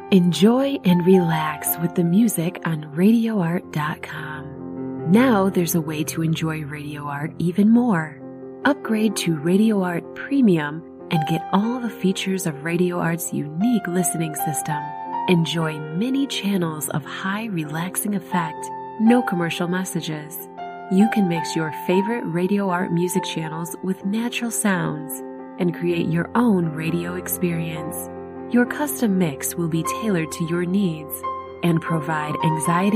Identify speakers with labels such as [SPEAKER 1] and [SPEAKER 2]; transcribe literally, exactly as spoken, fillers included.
[SPEAKER 1] Enjoy and relax with the music on radio art dot com. Now there's a way to enjoy Radio Art even more. Upgrade to Radio Art Premium and get all the features of Radio Art's unique listening system. Enjoy many channels of high relaxing effect, no commercial messages. You can mix your favorite Radio Art music channels with natural sounds and create your own radio experience. Your custom mix will be tailored to your needs and provide anxiety